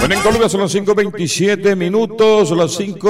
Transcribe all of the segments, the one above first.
Bueno, en Colombia son las 5:27, las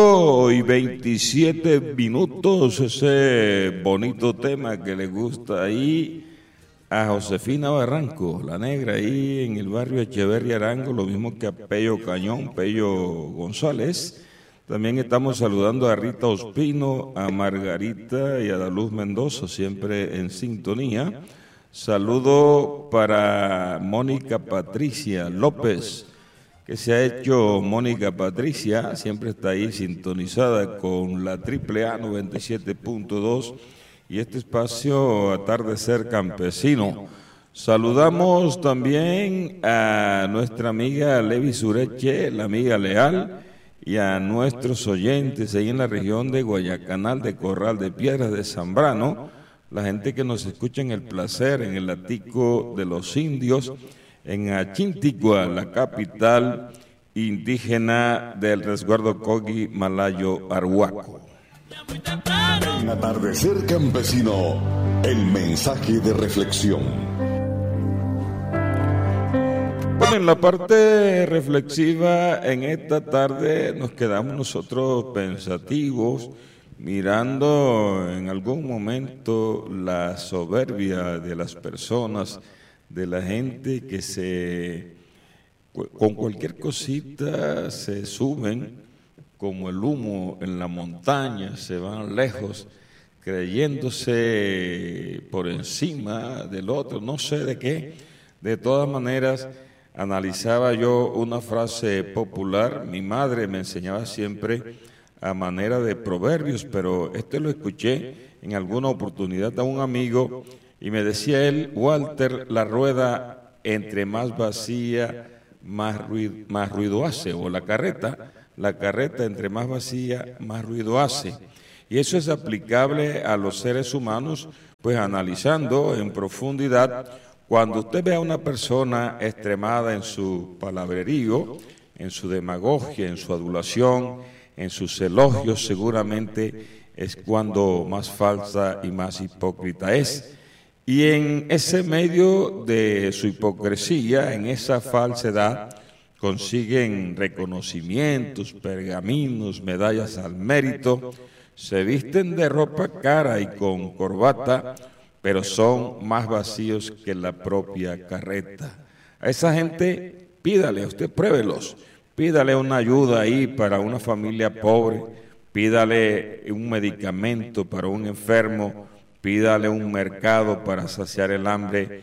5:27, ese bonito tema que le gusta ahí a Josefina Barranco, la negra, ahí en el barrio Echeverria Arango, lo mismo que a Pello Cañón, Pello González. También estamos saludando a Rita Ospino, a Margarita y a Daluz Mendoza, siempre en sintonía. Saludo para Mónica Patricia López, que se ha hecho Mónica Patricia, siempre está ahí sintonizada con la AAA 97.2 y este espacio Atardecer Campesino. Saludamos también a nuestra amiga Levi Sureche, la amiga leal, y a nuestros oyentes ahí en la región de Guayacanal, de Corral de Piedras, de Zambrano, la gente que nos escucha en El Placer, en el Atico de los Indios, en Achintigua, la capital indígena del resguardo Coqui Malayo Arhuaco. En Atardecer Campesino, el mensaje de reflexión. Bueno, en la parte reflexiva, en esta tarde nos quedamos nosotros pensativos, mirando en algún momento la soberbia de las personas, de la gente que con cualquier cosita se suben como el humo en la montaña, se van lejos, creyéndose por encima del otro, no sé de qué. De todas maneras, analizaba yo una frase popular, mi madre me enseñaba siempre a manera de proverbios, pero lo escuché en alguna oportunidad a un amigo y me decía él: Walter, la rueda entre más vacía, más ruido hace, o la carreta entre más vacía, más ruido hace. Y eso es aplicable a los seres humanos, pues analizando en profundidad, cuando usted ve a una persona extremada en su palabrerío, en su demagogia, en su adulación, en sus elogios, seguramente es cuando más falsa y más hipócrita es. Y en ese medio de su hipocresía, en esa falsedad, consiguen reconocimientos, pergaminos, medallas al mérito, se visten de ropa cara y con corbata, pero son más vacíos que la propia carreta. A esa gente, pídale, usted pruébelos, pídale una ayuda ahí para una familia pobre, pídale un medicamento para un enfermo, pídale un mercado para saciar el hambre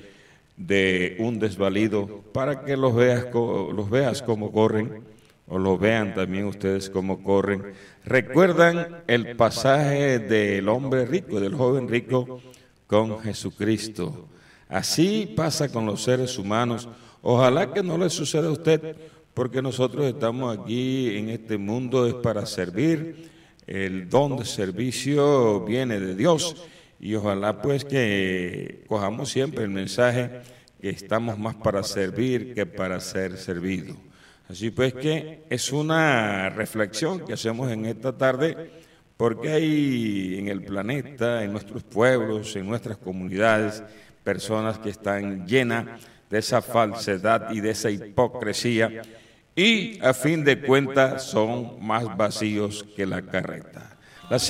de un desvalido, para que los veas cómo corren, o los vean también ustedes cómo corren. ¿Recuerdan el pasaje del hombre rico, del joven rico con Jesucristo? Así pasa con los seres humanos. Ojalá que no le suceda a usted, porque nosotros estamos aquí en este mundo es para servir. El don de servicio viene de Dios y ojalá pues que cojamos siempre el mensaje que estamos más para servir que para ser servido. Así pues que es una reflexión que hacemos en esta tarde, porque hay en el planeta, en nuestros pueblos, en nuestras comunidades, personas que están llenas de esa falsedad y de esa hipocresía, y a fin de cuentas son más vacíos que la carreta. Las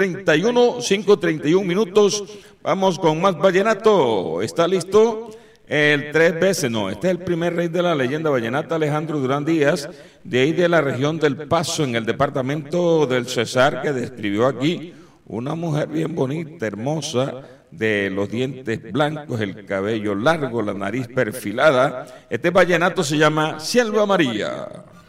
5:31, vamos con más vallenato. ¿Está listo? El 3 veces, no, este es el primer rey de la leyenda vallenata, Alejandro Durán Díaz, de ahí de la región del Paso, en el departamento del Cesar, que describió aquí una mujer bien bonita, hermosa, de los dientes blancos, el cabello largo, la nariz perfilada. Este vallenato se llama Selva Amarilla.